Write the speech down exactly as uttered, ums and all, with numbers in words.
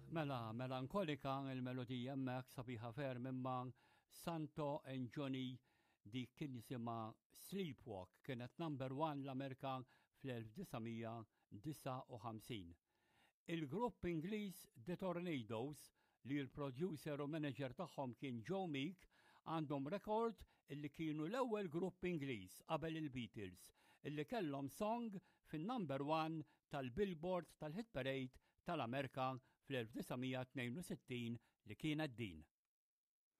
Mela, melankolika il-melodija hemmhekk sabiħa ferm imma Santo and Johnny dik kien jisimha Sleepwalk kienet number one l-Amerika fl-1959. Il-grupp Ingliż The Tornadoes li l-producer u manager tagħhom kien Joe Meek għandhom rekord illi kienu l-ewwel grupp Ingliż qabel il-Beatles illi kellhom song fin-number one tal-Billboard tal-Hit Parade tal-Amerika fl-1962 li kienet din.